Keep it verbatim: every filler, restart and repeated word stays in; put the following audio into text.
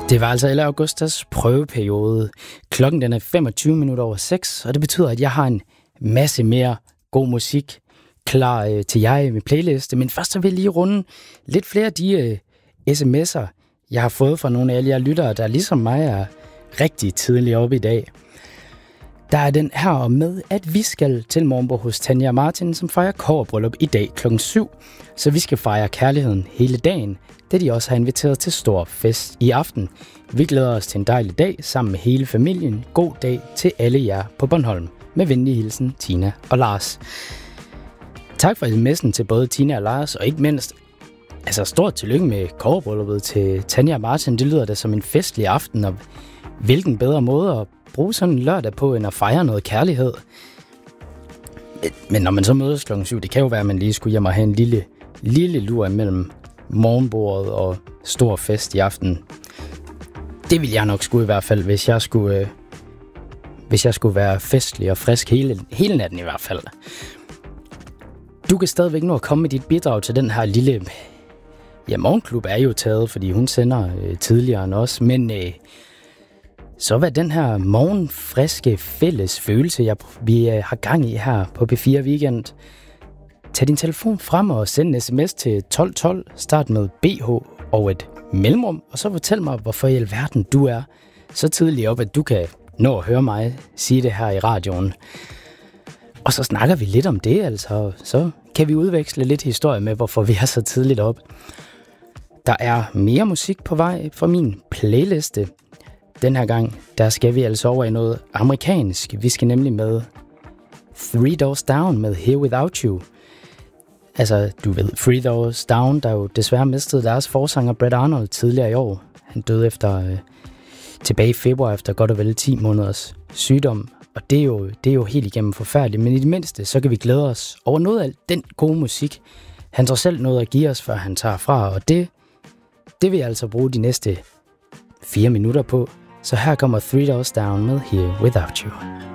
Det var altså Elle Augustas prøveperiode. Klokken den er femogtyve minutter over seks, og det betyder, at jeg har en masse mere god musik klar øh, til jer i min playliste. Men først så vil jeg lige runde lidt flere af de øh, sms'er, jeg har fået fra nogle af alle jer lyttere, der ligesom mig er rigtig tidligt oppe i dag. Der er den her med, at vi skal til Morgenborg hos Tanja og Martin, som fejrer kobberbryllup i dag klokken syv. Så vi skal fejre kærligheden hele dagen, da de også har inviteret til stor fest i aften. Vi glæder os til en dejlig dag sammen med hele familien. God dag til alle jer på Bornholm. Med venlig hilsen, Tina og Lars. Tak for sms'en til både Tina og Lars, og ikke mindst, altså stort tillykke med kobberbrylluppet til Tanja og Martin. Det lyder da som en festlig aften, og hvilken bedre måde at bruge sådan en lørdag på, end at fejre noget kærlighed. Men når man så mødes klokken syv, det kan jo være, at man lige skulle hjem og have en lille, lille lur mellem morgenbordet og stor fest i aften. Det vil jeg nok skulle i hvert fald, hvis jeg skulle, øh, hvis jeg skulle være festlig og frisk hele, hele natten i hvert fald. Du kan stadigvæk nå at komme med dit bidrag til den her lille... Ja, morgenklub er jo taget, fordi hun sender øh, tidligere end os, men... Øh, Så hvad den her morgenfriske fælles følelse, jeg, vi øh, har gang i her på P fire Weekend. Tag din telefon frem og send en sms til tolv tolv. Start med B H og et mellemrum, og så fortæl mig, hvorfor i alverden du er så tidligt op, at du kan nå at høre mig sige det her i radioen. Og så snakker vi lidt om det, altså. Så kan vi udveksle lidt historie med, hvorfor vi er så tidligt op. Der er mere musik på vej fra min playliste. Den her gang, der skal vi altså over i noget amerikansk. Vi skal nemlig med Three Doors Down med Here Without You. Altså, du ved, Three Doors Down, der jo desværre mistede deres forsanger Brett Arnold tidligere i år. Han døde efter, øh, tilbage i februar efter godt og vel ti måneders sygdom. Og det er, jo, det er jo helt igennem forfærdeligt. Men i det mindste, så kan vi glæde os over noget af den gode musik. Han tror selv noget at give os, før han tager fra. Og det, det vil jeg altså bruge de næste fire minutter på. Så her kommer Three Doors Down med Here Without You.